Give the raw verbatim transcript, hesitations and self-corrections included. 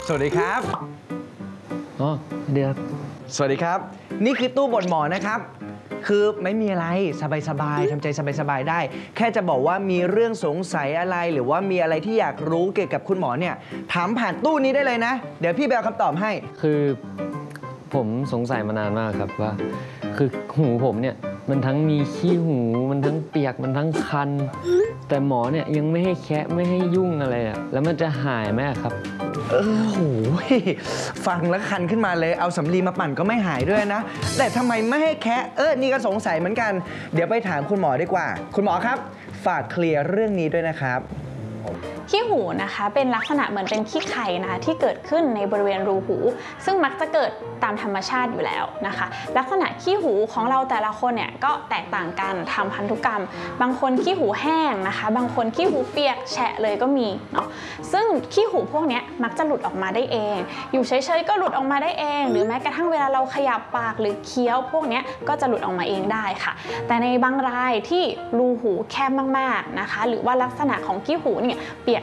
สวัสดีครับอ๋อเดี๋ยวสวัสดีครับนี่คือตู้บดหมอนะครับคือไม่มีอะไรสบายๆทำใจสบายๆได้แค่จะบอกว่ามีเรื่องสงสัยอะไรหรือว่ามีอะไรที่อยากรู้เกี่ยวกับคุณหมอเนี่ยถามผ่านตู้นี้ได้เลยนะเดี๋ยวพี่ไปเอาคำตอบให้คือผมสงสัยมานานมากครับว่าคือหูผมเนี่ยมันทั้งมีขี้หูมันทั้งเปียกมันทั้งคันแต่หมอเนี่ยยังไม่ให้แคะไม่ให้ยุ่งอะไรอ่ะแล้วมันจะหายไหมครับเออโหฟังแล้วคันขึ้นมาเลยเอาสำลีมาปั่นก็ไม่หายด้วยนะแต่ทำไมไม่ให้แคะเออนี่ก็สงสัยเหมือนกันเดี๋ยวไปถามคุณหมอดีกว่าคุณหมอครับฝากเคลียร์เรื่องนี้ด้วยนะครับขี้หูนะคะเป็นลักษณะเหมือนเป็นขี้ไข่นะคะที่เกิดขึ้นในบริเวณรูหูซึ่งมักจะเกิดตามธรรมชาติอยู่แล้วนะคะลักษณะขี้หูของเราแต่ละคนเนี่ยก็แตกต่างกันทำพันธุกรรมบางคนขี้หูแห้งนะคะบางคนขี้หูเปียกแฉะเลยก็มีเนาะซึ่งขี้หูพวกนี้มักจะหลุดออกมาได้เองอยู่เฉยๆก็หลุดออกมาได้เองหรือแม้กระทั่งเวลาเราขยับปากหรือเคี้ยวพวกนี้ก็จะหลุดออกมาเองได้ค่ะแต่ในบางรายที่รูหูแคบมากๆนะคะหรือว่าลักษณะของขี้หูเนี่ยเปียก